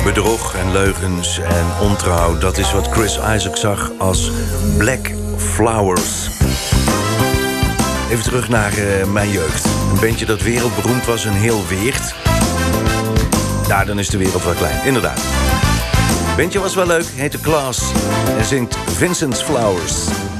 Bedrog en leugens en ontrouw, dat is wat Chris Isaak zag als Black Flowers. Even terug naar mijn jeugd. Een bandje dat wereldberoemd was en heel Weert. Ja, dan is de wereld wel klein, inderdaad. Het bandje was wel leuk, heette Class en zingt Vincent's Flowers.